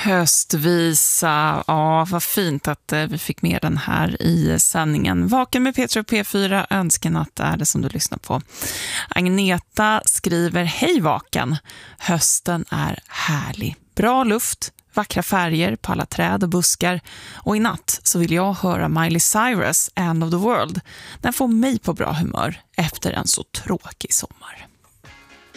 Höstvisa, ja vad fint att vi fick med den här i sändningen. Vaken med Petra och P4, önskenatt är det som du lyssnar på. Agneta skriver, hej Vaken, hösten är härlig. Bra luft, vackra färger på alla träd och buskar. Och i natt så vill jag höra Miley Cyrus, End of the World. Den får mig på bra humör efter en så tråkig sommar.